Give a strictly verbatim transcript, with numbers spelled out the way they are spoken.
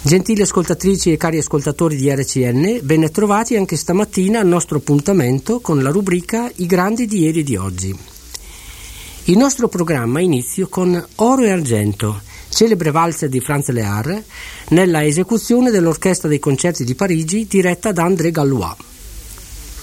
Gentili ascoltatrici e cari ascoltatori di R C N, ben trovati anche stamattina al nostro appuntamento con la rubrica I grandi di ieri e di oggi. Il nostro programma inizia con Oro e Argento, celebre valzer di Franz Lehár, nella esecuzione dell'Orchestra dei Concerti di Parigi diretta da André Gallois.